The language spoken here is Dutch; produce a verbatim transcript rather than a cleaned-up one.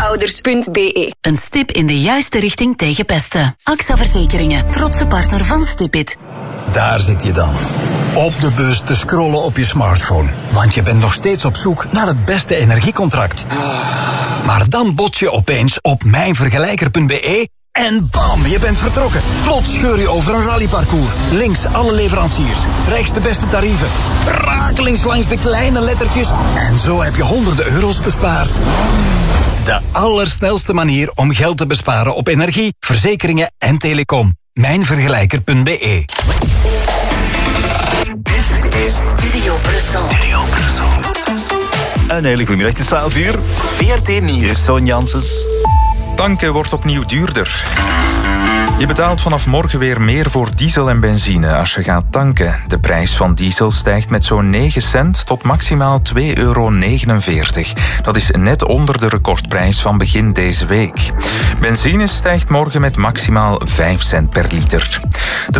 Verzekeringshouders punt b e. Een stip in de juiste richting tegen pesten. A X A Verzekeringen, trotse partner van Stipit. Daar zit je dan. Op de bus te scrollen op je smartphone. Want je bent nog steeds op zoek naar het beste energiecontract. Maar dan bots je opeens op mijnvergelijker punt b e en bam, je bent vertrokken. Plots scheur je over een rallyparcours. Links alle leveranciers. Rechts de beste tarieven. Rakelings langs de kleine lettertjes. En zo heb je honderden euro's bespaard. De allersnelste manier om geld te besparen op energie, verzekeringen en telecom. mijnvergelijker punt b e. Dit is Studio Brussel. Studio Brussel. Een hele goede middag, het is twaalf uur. V R T Nieuws. Hier is Toon Janssens. Tanken wordt opnieuw duurder. Je betaalt vanaf morgen weer meer voor diesel en benzine als je gaat tanken. De prijs van diesel stijgt met zo'n negen cent tot maximaal twee euro negenenveertig. Dat is net onder de recordprijs van begin deze week. Benzine stijgt morgen met maximaal vijf cent per liter. De